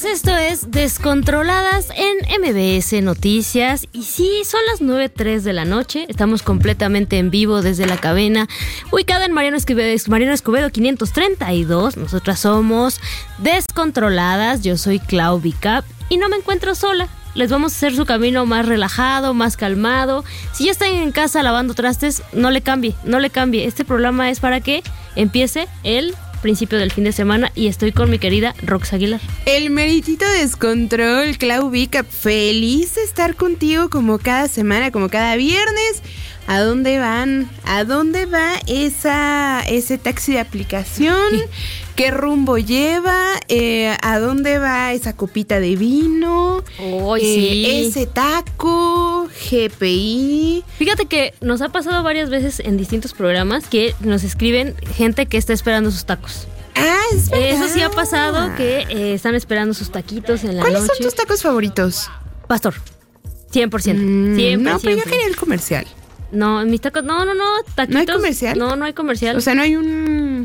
días, esto es Descontroladas en MBS Noticias. Y sí, son las 9:03 de la noche. Estamos completamente en vivo desde la cabina ubicada en Mariano Escobedo 532. Nosotras somos Descontroladas. Yo soy Clau Bicap y no me encuentro sola. Les vamos a hacer su camino más relajado, más calmado. Si ya están en casa lavando trastes, no le cambie. Este programa es para que empiece el principio del fin de semana y estoy con mi querida Rox Aguilar. El meritito descontrol, Clau Bicap, feliz de estar contigo como cada semana, como cada viernes. ¿A dónde van? ¿A dónde va ese taxi de aplicación? ¿Qué rumbo lleva? ¿A dónde va esa copita de vino? Sí. Ese taco, GPI. Fíjate que nos ha pasado varias veces en distintos programas que nos escriben gente que está esperando sus tacos. Es verdad. Eso sí ha pasado, que están esperando sus taquitos en la noche. ¿Cuáles son tus tacos favoritos? Pastor, 100%. No, pero yo quería el comercial. No, mis tacos, no, taquitos. ¿No hay comercial? No hay comercial. O sea, no hay un...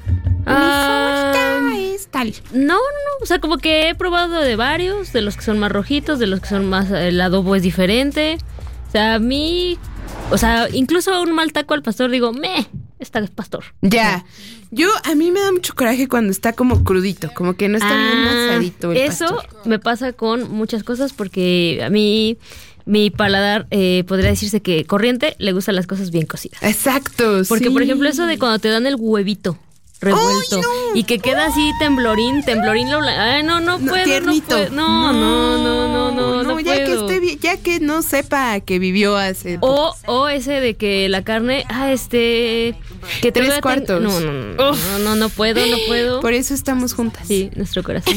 es tal. No, o sea, como que he probado de varios, de los que son más rojitos, de los que son más, el adobo es diferente. O sea, a mí, incluso un mal taco al pastor digo, esta es pastor. Ya. A mí me da mucho coraje cuando está como crudito, como que no está bien asadito el pastor. Eso me pasa con muchas cosas porque a mí... Mi paladar podría decirse que corriente le gustan las cosas bien cocidas. Exacto, porque, por ejemplo, eso de cuando te dan el huevito revuelto y que queda así temblorín no puedo, tiernito. No ya puedo. Que esté bien, ya que no sepa que vivió hace o ese de que la carne que 3/4. No puedo. Por eso estamos juntas. Sí, nuestro corazón.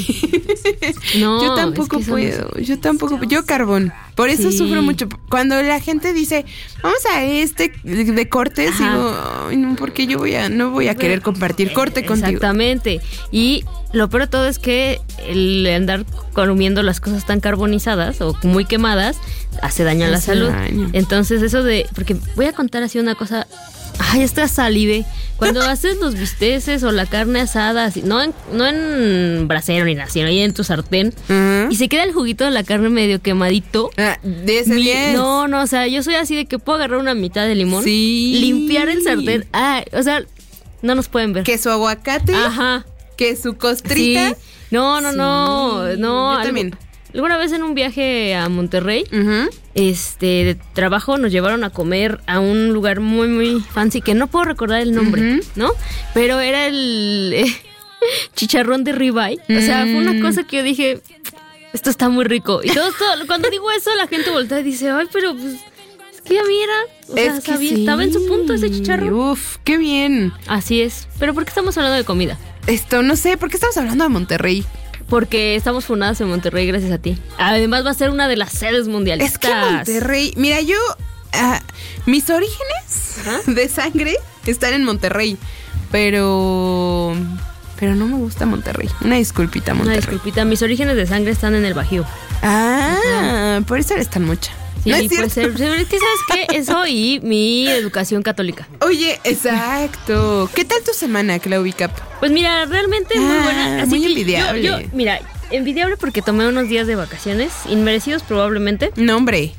Yo tampoco puedo. Yo carbón. Por eso sufro mucho. Cuando la gente dice, vamos a de cortes, digo, no, porque yo no voy a querer compartir corte contigo. Exactamente. Y lo peor de todo es que el andar comiendo las cosas tan carbonizadas o muy quemadas hace daño a la salud. Entonces porque voy a contar así una cosa. Esta salive. Cuando haces los bisteces o la carne asada, así, no en brasero ni nada, sino ahí en tu sartén, y se queda el juguito de la carne medio quemadito. De ese bien. No, o sea, yo soy así de que puedo agarrar una mitad de limón, limpiar el sartén. No nos pueden ver. Que su aguacate, que su costrita. Sí. No. Yo también. Alguna vez en un viaje a Monterrey, de trabajo, nos llevaron a comer a un lugar muy, muy fancy, que no puedo recordar el nombre, ¿no? Pero era el chicharrón de ribeye. O sea, fue una cosa que yo dije, esto está muy rico. Y todo cuando digo eso, la gente voltea y dice, pero pues, es que ya mira, estaba en su punto ese chicharrón. Uf, qué bien. Así es. ¿Pero por qué estamos hablando de comida? No sé, ¿por qué estamos hablando de Monterrey? Porque estamos fundadas en Monterrey gracias a ti. Además va a ser una de las sedes mundiales. Es que Monterrey... Mira, yo... mis orígenes de sangre están en Monterrey. Pero no me gusta Monterrey. Una disculpita, Monterrey. Mis orígenes de sangre están en el Bajío. Por eso eres tan mocha. Sí, ¿no es puede ser. ¿Sabes qué? Eso y mi educación católica. Oye, exacto. ¿Qué tal tu semana, Clau Bicap? Pues mira, realmente muy buena. Así muy que envidiable. Mira, envidiable porque tomé unos días de vacaciones, inmerecidos probablemente. No, hombre.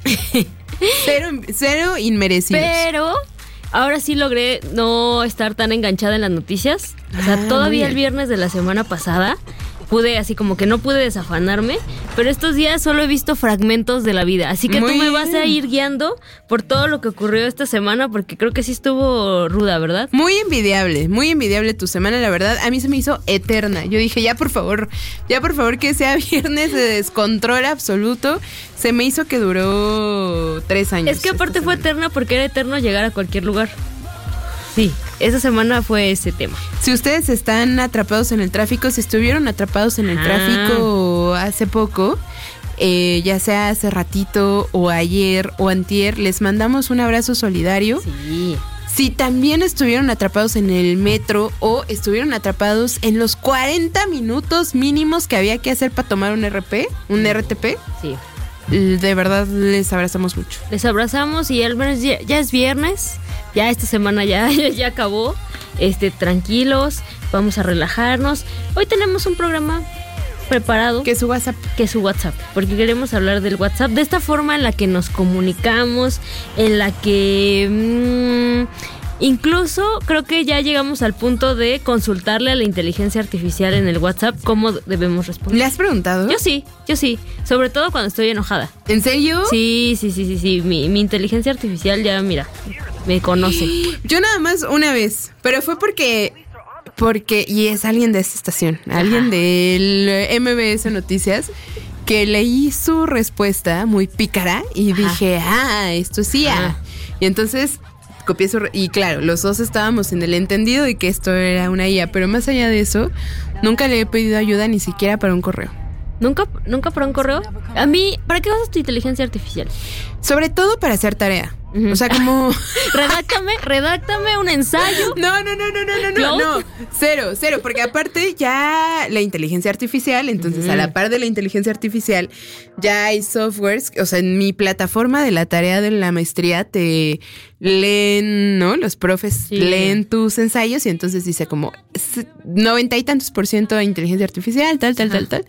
Cero inmerecidos. Pero ahora sí logré no estar tan enganchada en las noticias. O sea, todavía el viernes de la semana pasada pude, así como que no pude desafanarme, pero estos días solo he visto fragmentos de la vida, así que tú me vas a ir guiando por todo lo que ocurrió esta semana, porque creo que sí estuvo ruda, ¿verdad? Muy envidiable tu semana, la verdad, a mí se me hizo eterna. Yo dije, ya por favor que sea viernes de descontrol absoluto. Se me hizo que duró 3 años. Es que aparte fue eterna porque era eterno llegar a cualquier lugar. Sí, esa semana fue ese tema. Si ustedes están atrapados en el tráfico, si estuvieron atrapados en el tráfico hace poco, ya sea hace ratito o ayer o antier, les mandamos un abrazo solidario. Sí. Si también estuvieron atrapados en el metro o estuvieron atrapados en los 40 minutos mínimos que había que hacer para tomar un RTP. Sí. De verdad les abrazamos mucho. Les abrazamos y al menos ya es viernes. Ya esta semana ya acabó. Tranquilos, vamos a relajarnos. Hoy tenemos un programa preparado Que su WhatsApp. porque queremos hablar del WhatsApp, de esta forma en la que nos comunicamos, en la que incluso creo que ya llegamos al punto de consultarle a la inteligencia artificial en el WhatsApp cómo debemos responder. ¿Le has preguntado? Yo sí, sobre todo cuando estoy enojada. ¿En serio? Sí, mi inteligencia artificial ya, mira, me conoce. Yo nada más una vez, pero fue porque y es alguien de esta estación, alguien del MBS Noticias, que leí su respuesta muy pícara y dije, esto sí, y entonces copié y claro, los dos estábamos en el entendido de que esto era una IA, pero más allá de eso, nunca le he pedido ayuda ni siquiera para un correo. ¿Nunca para un correo? A mí, ¿para qué usas tu inteligencia artificial? Sobre todo para hacer tarea. O sea, como... Redáctame un ensayo. No. Cero, porque aparte ya la inteligencia artificial, entonces a la par de la inteligencia artificial, ya hay softwares, o sea, en mi plataforma de la tarea de la maestría te leen, ¿no? Los profes leen tus ensayos y entonces dice como 90 y tantos % de inteligencia artificial, tal.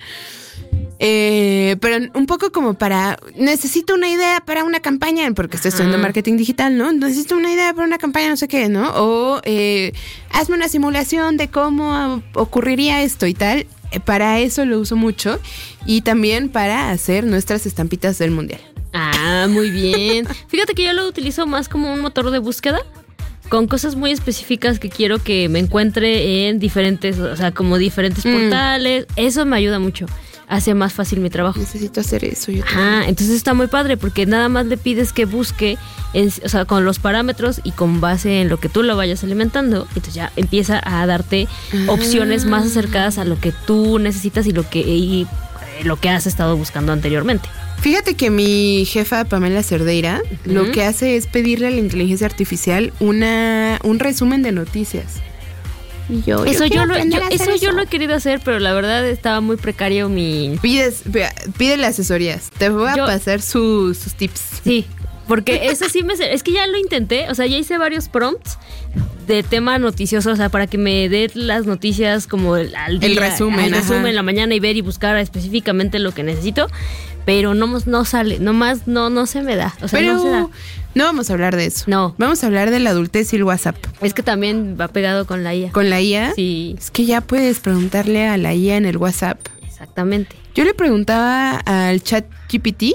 Pero un poco como necesito una idea para una campaña, porque estoy estudiando marketing digital, ¿no? Necesito una idea para una campaña, no sé qué, ¿no? O hazme una simulación de cómo ocurriría esto y tal. Para eso lo uso mucho y también para hacer nuestras estampitas del mundial. Muy bien. Fíjate que yo lo utilizo más como un motor de búsqueda, con cosas muy específicas que quiero que me encuentre en diferentes portales. Eso me ayuda mucho. Hace más fácil mi trabajo. Necesito hacer eso yo también. Entonces está muy padre porque nada más le pides que busque, con los parámetros y con base en lo que tú lo vayas alimentando, entonces ya empieza a darte opciones más acercadas a lo que tú necesitas y lo que has estado buscando anteriormente. Fíjate que mi jefa Pamela Cerdeira lo que hace es pedirle a la inteligencia artificial un resumen de noticias. Y eso yo lo he querido hacer, pero la verdad estaba muy precario mi... Pídele asesorías. Te voy a pasar sus tips. Sí, porque eso sí es que ya lo intenté, o sea, ya hice varios prompts de tema noticioso, o sea, para que me dé las noticias como el resumen en la mañana y ver y buscar específicamente lo que necesito, pero no sale, nomás no se me da, o sea, pero no se da. No vamos a hablar de eso. No. Vamos a hablar de la adultez y el WhatsApp. Es que también va pegado con la IA. ¿Con la IA? Sí. Es que ya puedes preguntarle a la IA en el WhatsApp. Exactamente. Yo le preguntaba al ChatGPT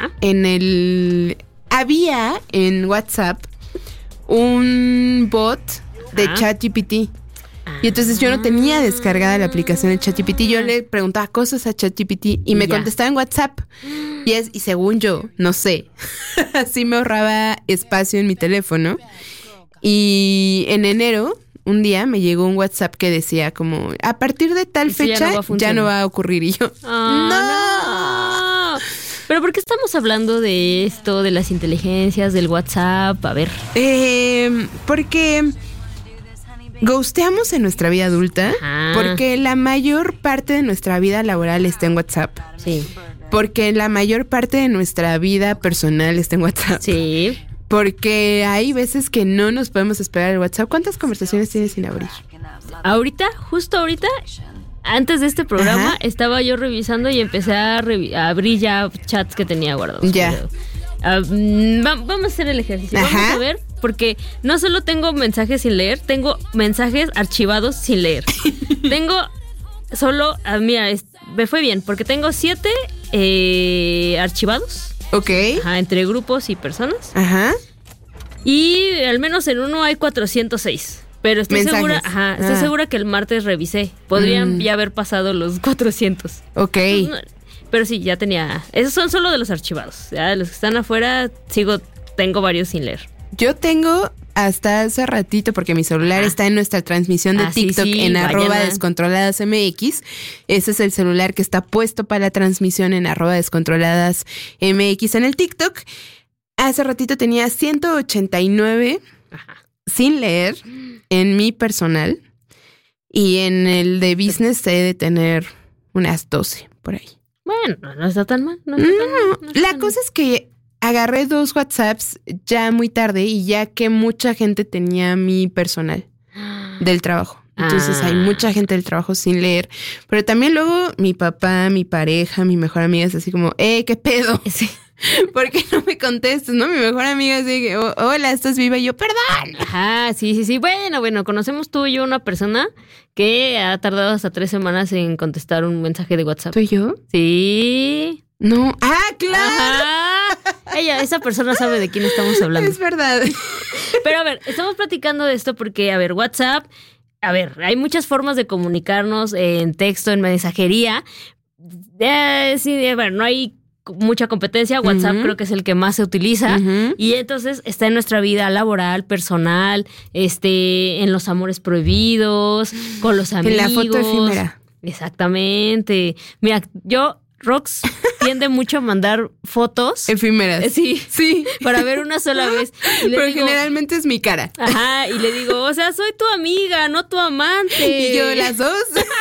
había en WhatsApp un bot de ChatGPT. Y entonces yo no tenía descargada la aplicación de ChatGPT. Yo le preguntaba cosas a ChatGPT y me contestaba en WhatsApp. Y según yo, no sé, así me ahorraba espacio en mi teléfono. Y en enero, un día me llegó un WhatsApp que decía como, a partir de tal fecha ya no va a ocurrir. Y yo, ¡no! ¿Pero por qué estamos hablando de esto, de las inteligencias, del WhatsApp? A ver. Porque ghosteamos en nuestra vida adulta, porque la mayor parte de nuestra vida laboral está en WhatsApp. Sí. Porque la mayor parte de nuestra vida personal está en WhatsApp. Sí. Porque hay veces que no nos podemos esperar el WhatsApp. ¿Cuántas conversaciones tienes sin abrir? Justo ahorita, antes de este programa, estaba yo revisando y empecé a abrir ya chats que tenía guardados. Ya. Vamos a hacer el ejercicio. Vamos a ver, porque no solo tengo mensajes sin leer, tengo mensajes archivados sin leer. Tengo solo, mira, me fue bien, porque tengo 7 archivados. Ok. Entre grupos y personas. Y al menos en uno hay 406. Pero estoy segura, estoy segura que el martes revisé. Podrían ya haber pasado los 400. Ok. Pero sí, ya tenía. Esos son solo de los archivados. Ya los que están afuera, tengo varios sin leer. Yo tengo hasta hace ratito, porque mi celular está en nuestra transmisión de TikTok en @descontroladasmx. Ese es el celular que está puesto para la transmisión en @descontroladasmx en el TikTok. Hace ratito tenía 189 sin leer en mi personal. Y en el de business he de tener unas 12 por ahí. Bueno, no está tan mal. La cosa es que agarré 2 WhatsApps ya muy tarde y ya que mucha gente tenía mi personal del trabajo. Entonces hay mucha gente del trabajo sin leer. Pero también luego mi papá, mi pareja, mi mejor amiga es así como, ¿qué pedo? Sí. ¿Por qué no me contestas? ¿No? Mi mejor amiga así que, hola, ¿estás viva? Y yo, perdón. Ajá, sí. Bueno, conocemos tú y yo una persona que ha tardado hasta 3 semanas en contestar un mensaje de WhatsApp. ¿Tú y yo? Sí. No. ¡Claro! Ajá. Esa persona sabe de quién estamos hablando. Es verdad. Pero a ver, estamos platicando de esto porque, a ver, WhatsApp, hay muchas formas de comunicarnos en texto, en mensajería. No hay mucha competencia. WhatsApp creo que es el que más se utiliza. Y entonces está en nuestra vida laboral, personal, en los amores prohibidos, con los amigos. En la foto efímera. Exactamente. Mira, Rox tiende mucho a mandar fotos efímeras. Sí. Para ver una sola vez. Pero generalmente es mi cara. Ajá, y le digo, o sea, soy tu amiga, no tu amante. Y yo, las dos.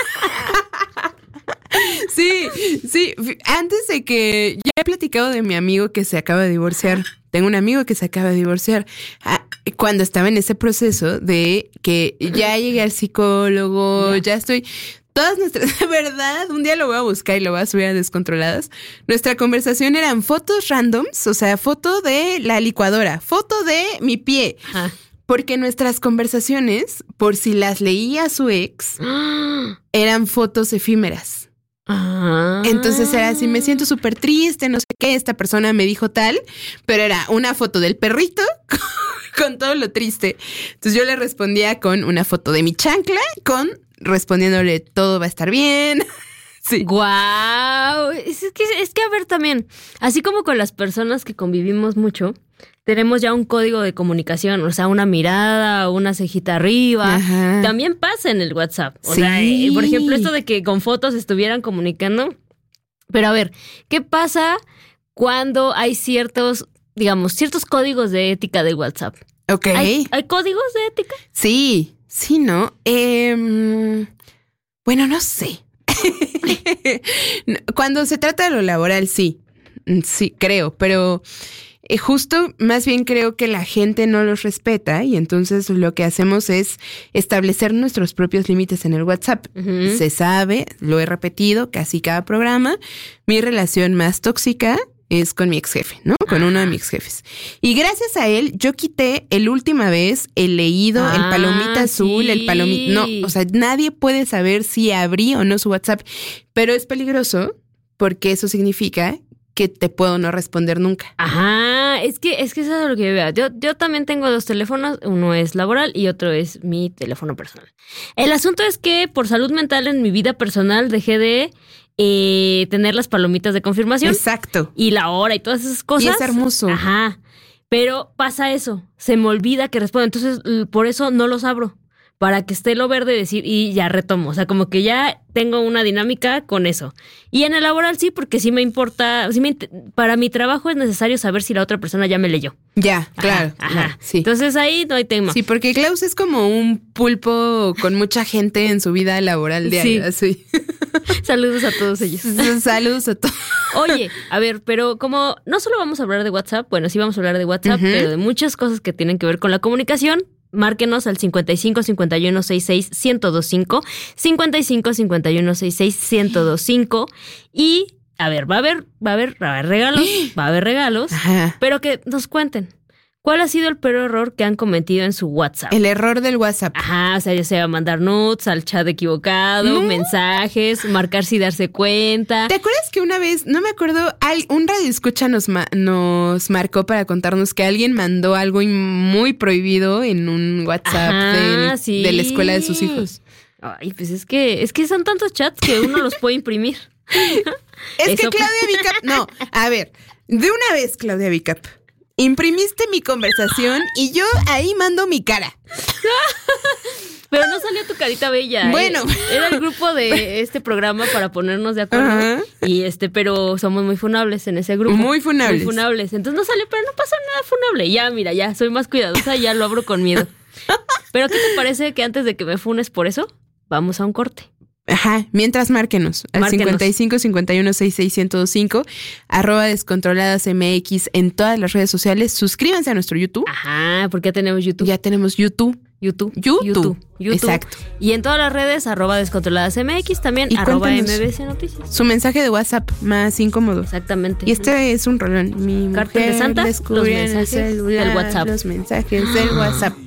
Sí. Antes de que... Ya he platicado de mi amigo que se acaba de divorciar. Tengo un amigo que se acaba de divorciar. Cuando estaba en ese proceso de que ya llegué al psicólogo, ya estoy... Todas nuestras... De verdad, un día lo voy a buscar y lo voy a subir a Descontroladas. Nuestra conversación eran fotos randoms, o sea, foto de la licuadora, foto de mi pie. Ajá. Porque nuestras conversaciones, por si las leía su ex, eran fotos efímeras. Entonces era así, me siento súper triste, no sé qué, esta persona me dijo tal, pero era una foto del perrito con todo lo triste. Entonces yo le respondía con una foto de mi chancla, respondiéndole todo va a estar bien. Sí. ¡Guau! Es que a ver también, así como con las personas que convivimos mucho, tenemos ya un código de comunicación, o sea, una mirada, una cejita arriba. Ajá. También pasa en el WhatsApp. O sea, por ejemplo, esto de que con fotos estuvieran comunicando. Pero a ver, ¿qué pasa cuando hay ciertos códigos de ética de WhatsApp? Ok. ¿Hay códigos de ética? Sí, ¿no? Bueno, no sé. Cuando se trata de lo laboral, sí, creo, pero justo más bien creo que la gente no los respeta y entonces lo que hacemos es establecer nuestros propios límites en el WhatsApp. Uh-huh. Se sabe, lo he repetido casi cada programa, mi relación más tóxica es con mi ex jefe, ¿no? Con uno de mis jefes. Y gracias a él, yo quité última vez el leído, el palomita azul, sí. El palomita... No, o sea, nadie puede saber si abrí o no su WhatsApp. Pero es peligroso porque eso significa que te puedo no responder nunca. Ajá, es que eso es lo que yo veo. Yo también tengo 2 teléfonos, uno es laboral y otro es mi teléfono personal. El asunto es que por salud mental en mi vida personal dejé de... tener las palomitas de confirmación. Exacto. Y la hora y todas esas cosas. Y es hermoso. Ajá. Pero pasa eso. Se me olvida que respondo. Entonces, por eso no los abro. Para que esté lo verde decir y ya retomo. O sea, como que ya tengo una dinámica con eso. Y en el laboral sí, porque sí me importa. Para mi trabajo es necesario saber si la otra persona ya me leyó. Ya, claro. Ajá. Sí. Entonces ahí no hay tema. Sí, porque Klaus es como un pulpo con mucha gente en su vida laboral diaria. Sí. Saludos a todos ellos. Saludos a todos. Oye, a ver, pero como no solo vamos a hablar de WhatsApp, bueno, sí vamos a hablar de WhatsApp, pero de muchas cosas que tienen que ver con la comunicación. Márquenos al 55 51 66 1025, 55 51 66 1025 y a ver, va a haber regalos, Ajá. Pero que nos cuenten. ¿Cuál ha sido el peor error que han cometido en su WhatsApp? El error del WhatsApp. Ajá, o sea, ya sea mandar nudes al chat equivocado, mensajes, marcar sin darse cuenta. ¿Te acuerdas que una vez, no me acuerdo, un radioescucha nos marcó para contarnos que alguien mandó algo muy prohibido en un WhatsApp de la escuela de sus hijos? Ay, pues es que son tantos chats que uno los puede imprimir. Es que Claudia Vicap... No, a ver, de una vez, Claudia Vicap. Imprimiste mi conversación y yo ahí mando mi cara. Pero no salió tu carita bella. Bueno. Era el grupo de este programa para ponernos de acuerdo. Ajá. Y pero somos muy funables en ese grupo. Muy funables. Entonces no salió, pero no pasa nada funable. Ya, mira, ya soy más cuidadosa, ya lo abro con miedo. Pero ¿qué te parece que antes de que me funes por eso, vamos a un corte? Ajá, mientras márquenos al 55 51 66 1025 @Descontroladas MX en todas las redes sociales. Suscríbanse a nuestro YouTube. Ajá, porque ya tenemos YouTube. Ya tenemos YouTube. YouTube. Exacto. Y en todas las redes, @descontroladasmx, también Y @MBS Noticias. Su mensaje de WhatsApp más incómodo. Exactamente. Y este es un rolón. Mi Carta de mujer Santa, descubrió los en el mensajes celular del WhatsApp. los mensajes del WhatsApp.